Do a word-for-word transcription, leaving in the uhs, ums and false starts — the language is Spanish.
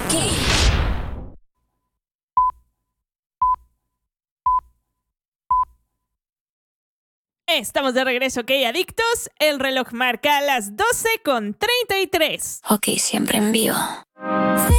Estamos de regreso, ¿ok, adictos? El reloj marca las doce con treinta y tres. Ok, siempre en vivo.